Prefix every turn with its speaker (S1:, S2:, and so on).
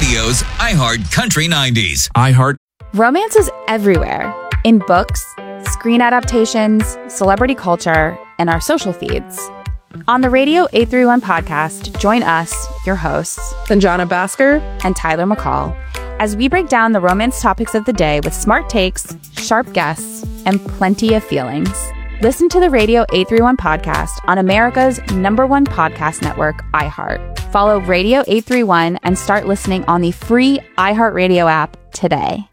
S1: iHeartRadio's iHeart Country 90s.
S2: iHeart.
S3: Romance is everywhere. In books, screen adaptations, celebrity culture, and our social feeds. On the Radio 831 podcast, join us, your hosts,
S4: Sanjana Bhaskar
S3: and Tyler McCall, as we break down the romance topics of the day with smart takes, sharp guests, and plenty of feelings. Listen to the Radio 831 podcast on America's #1 podcast network, iHeart. Follow Radio 831 and start listening on the free iHeartRadio app today.